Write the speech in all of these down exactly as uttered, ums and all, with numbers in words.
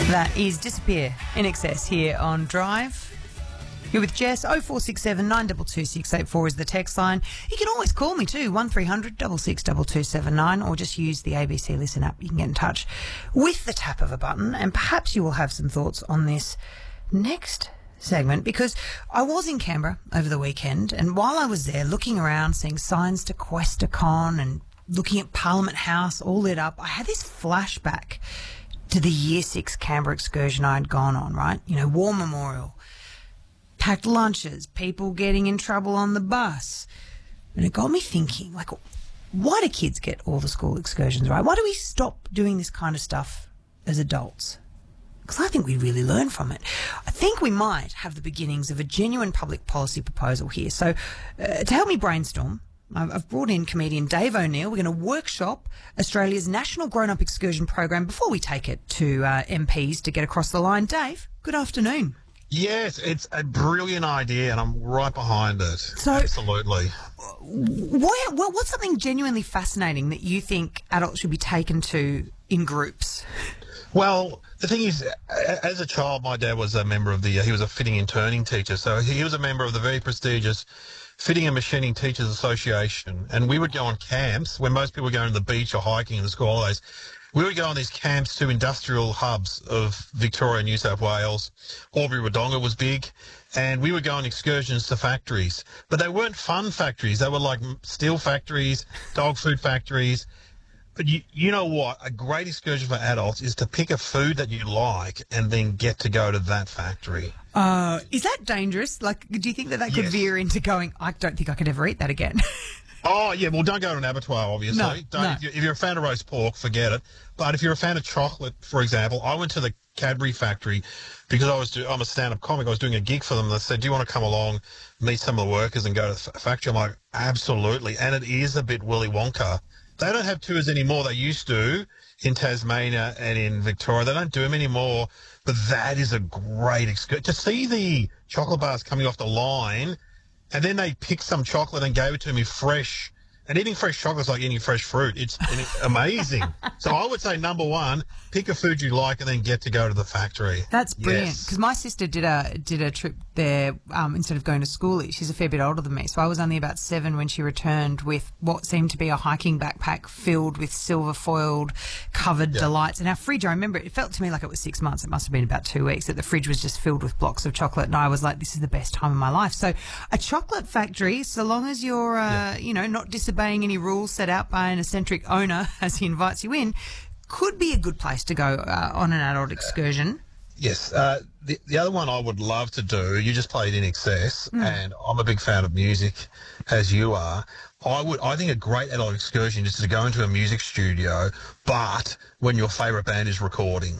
That is Disappear in Excess here on Drive. You're with Jess. oh four six seven, nine two two, six eight four is the text line. You can always call me too, one three hundred, six six two two seven nine, or just use the A B C Listen app. You can get in touch with the tap of a button, and perhaps you will have some thoughts on this next segment, because I was in Canberra over the weekend, and while I was there looking around, seeing signs to Questacon and looking at Parliament House all lit up, I had this flashback to the year six Canberra excursion I'd gone on, right? You know, War Memorial, packed lunches, people getting in trouble on the bus. And it got me thinking, like, why do kids get all the school excursions, right? Why do we stop doing this kind of stuff as adults? Because I think we really learn from it. I think we might have the beginnings of a genuine public policy proposal here. So uh, to help me brainstorm, I've brought in comedian Dave O'Neill. We're going to workshop Australia's National Grown-Up Excursion Program before we take it to uh, M Ps to get across the line. Dave, good afternoon. Yes, it's a brilliant idea, and I'm right behind it. So, absolutely. What, what's something genuinely fascinating that you think adults should be taken to in groups? Well, the thing is, as a child, my dad was a member of the, he was a fitting and turning teacher, so he was a member of the very prestigious Fitting and Machining Teachers Association, and we would go on camps when most people were going to the beach or hiking in the school holidays. We would go on these camps to industrial hubs of Victoria, New South Wales. Albury-Wodonga was big, and we would go on excursions to factories. But they weren't fun factories. They were like steel factories, dog food factories. But you, you know what? A great excursion for adults is to pick a food that you like and then get to go to that factory. Uh, is that dangerous? Like, do you think that that could Yes. veer into going, I don't think I could ever eat that again? Oh, yeah, well, don't go to an abattoir, obviously. No, don't, no. If, you're, if you're a fan of roast pork, forget it. But if you're a fan of chocolate, for example, I went to the Cadbury factory because I was do, I'm a stand-up comic. I was doing a gig for them. They said, do you want to come along, meet some of the workers and go to the f- factory? I'm like, absolutely. And it is a bit Willy Wonka. They don't have tours anymore. They used to in Tasmania and in Victoria. They don't do them anymore. But that is a great excursion. To see the chocolate bars coming off the line, and then they picked some chocolate and gave it to me fresh. And eating fresh chocolate is like eating fresh fruit. It's, it's amazing. So I would say, number one, pick a food you like and then get to go to the factory. That's brilliant, Yes. because my sister did a did a trip there um, instead of going to school. She's a fair bit older than me, so I was only about seven when she returned with what seemed to be a hiking backpack filled with silver foiled covered Yeah. delights. And our fridge, I remember, it felt to me like it was six months. It must have been about two weeks that the fridge was just filled with blocks of chocolate, and I was like, this is the best time of my life. So a chocolate factory, so long as you're, uh, Yeah. you know, not disobeying any rules set out by an eccentric owner as he invites you in, could be a good place to go uh, on an adult excursion. Yes. Uh, the, the other one I would love to do, you just played In Excess, Mm. and I'm a big fan of music, as you are. I would, I think a great adult excursion is to go into a music studio, but when your favourite band is recording.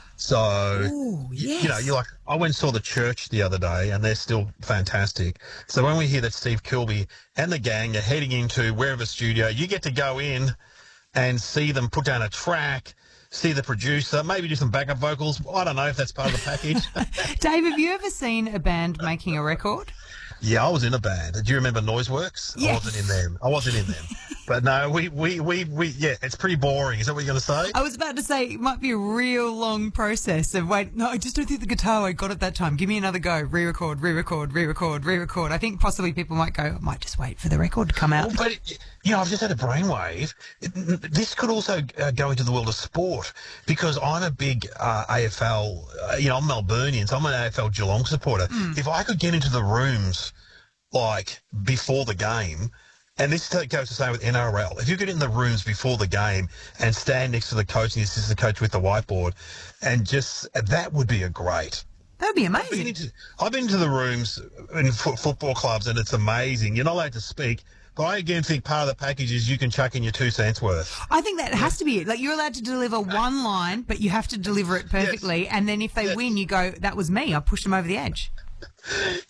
So, Ooh, y- yes. you know, you're like, I went and saw The Church the other day, and they're still fantastic. So when we hear that Steve Kilbey and the gang are heading into wherever studio, you get to go in and see them put down a track, see the producer, maybe do some backup vocals. I don't know if that's part of the package. Dave, have you ever seen a band making a record? Yeah, I was in a band. Do you remember Noiseworks? Yes. I wasn't in them. I wasn't in them. But no, we, we, we, we, yeah, it's pretty boring. Is that what you're going to say? I was about to say it might be a real long process of wait, no, I just don't think the guitar I got at that time. Give me another go. Re-record, re-record, re-record, re-record. I think possibly people might go, I might just wait for the record to come out. Well, but, it, you know, I've just had a brainwave. It, this could also uh, go into the world of sport because I'm a big uh, A F L, uh, you know, I'm Melburnian, so I'm an A F L Geelong supporter. Mm. If I could get into the rooms, like, before the game, and this goes the same with N R L. If you get in the rooms before the game and stand next to the coach and the assistant coach with the whiteboard, and just, that would be a great. That would be I've been, amazing. into, I've been to the rooms in fo- football clubs and it's amazing. You're not allowed to speak, but I again think part of the package is you can chuck in your two cents worth. I think that has to be it. Like, you're allowed to deliver one line, but you have to deliver it perfectly. And then if they Yes. win, you go, that was me. I pushed them over the edge.